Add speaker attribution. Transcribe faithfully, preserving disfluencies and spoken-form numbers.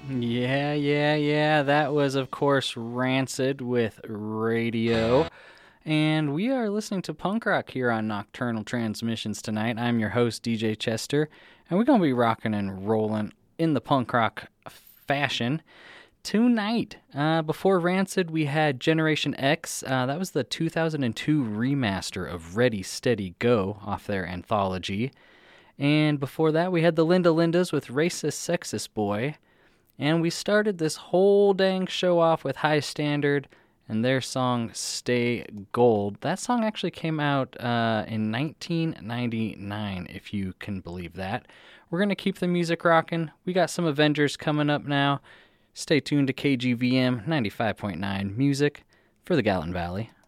Speaker 1: Yeah, yeah, yeah. That was, of course, Rancid with Radio. And we are listening to punk rock here on Nocturnal Transmissions tonight. I'm your host, D J Chester, and we're going to be rocking and rolling in the punk rock fashion tonight. Uh, before Rancid, we had Generation X. Uh, that was the two thousand two remaster of Ready, Steady, Go off their anthology. And before that, we had the Linda Lindas with Racist Sexist Boy. And we started this whole dang show off with High Standard and their song Stay Gold. That song actually came out uh, in nineteen ninety-nine, if you can believe that. We're going to keep the music rocking. We got some Avengers coming up now. Stay tuned to K G V M ninety-five point nine Music for the Gallatin Valley.